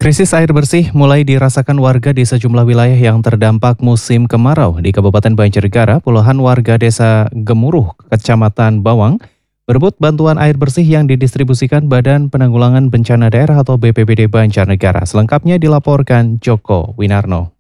Krisis air bersih mulai dirasakan warga di sejumlah wilayah yang terdampak musim kemarau. Di Kabupaten Banjarnegara, puluhan warga desa Gemuruh, Kecamatan Bawang, berebut bantuan air bersih yang didistribusikan Badan Penanggulangan Bencana Daerah atau BPBD Banjarnegara. Selengkapnya dilaporkan Joko Winarno.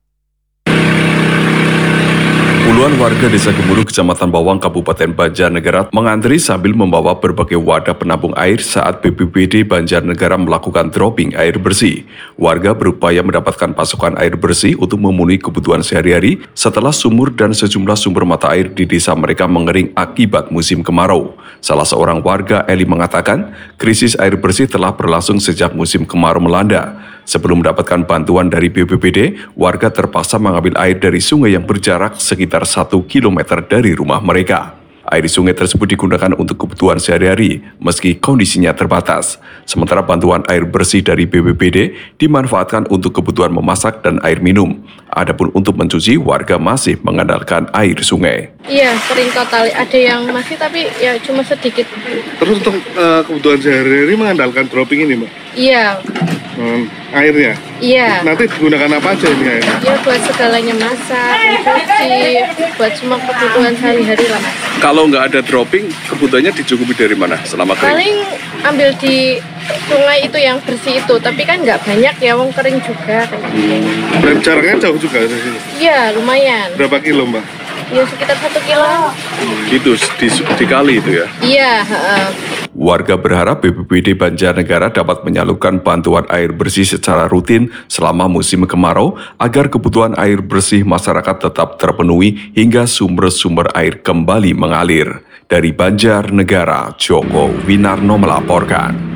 Puluhan warga desa Gemuruh, Kecamatan Bawang, Kabupaten Banjarnegara mengantri sambil membawa berbagai wadah penampung air saat BPBD Banjarnegara melakukan dropping air bersih. Warga berupaya mendapatkan pasokan air bersih untuk memenuhi kebutuhan sehari-hari setelah sumur dan sejumlah sumber mata air di desa mereka mengering akibat musim kemarau. Salah seorang warga, Eli, mengatakan krisis air bersih telah berlangsung sejak musim kemarau melanda. Sebelum mendapatkan bantuan dari BPBD, warga terpaksa mengambil air dari sungai yang berjarak sekitar 1 km dari rumah mereka. Air sungai tersebut digunakan untuk kebutuhan sehari-hari, meski kondisinya terbatas. Sementara bantuan air bersih dari BPBD dimanfaatkan untuk kebutuhan memasak dan air minum. Adapun untuk mencuci, warga masih mengandalkan air sungai. Iya, sering total. Ada yang masih tapi ya cuma sedikit. Terus untuk kebutuhan sehari-hari mengandalkan dropping ini, Mbak? Iya. Airnya? Iya. Nanti digunakan apa aja ini airnya? Ya buat segalanya, masak, mencuci, buat semua kebutuhan sehari-hari lah, Mas. Kalau nggak ada dropping, kebutuhannya dicukupi dari mana selama kering? Paling ambil di sungai itu yang bersih itu, tapi kan nggak banyak ya, wong kering juga. Dan jaraknya jauh juga dari sini? Iya, lumayan. Berapa kilo, Mbak? Ya sekitar 1 kilo. Gitu, di kali itu ya? Iya, Warga berharap BPBD Banjarnegara dapat menyalurkan bantuan air bersih secara rutin selama musim kemarau agar kebutuhan air bersih masyarakat tetap terpenuhi hingga sumber-sumber air kembali mengalir. Dari Banjarnegara, Joko Winarno melaporkan.